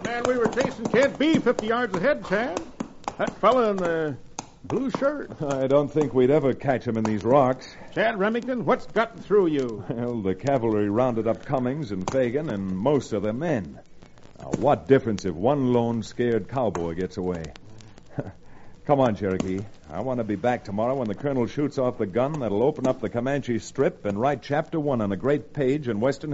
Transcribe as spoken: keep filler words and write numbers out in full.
man we were chasing can't be fifty yards ahead, Chad. That fella in the blue shirt. I don't think we'd ever catch him in these rocks. Chad Remington, what's gotten through you? Well, the cavalry rounded up Cummings and Fagan and most of their men. Now, what difference if one lone scared cowboy gets away? Come on, Cherokee. I want to be back tomorrow when the colonel shoots off the gun that'll open up the Comanche Strip and write chapter one on a great page in Western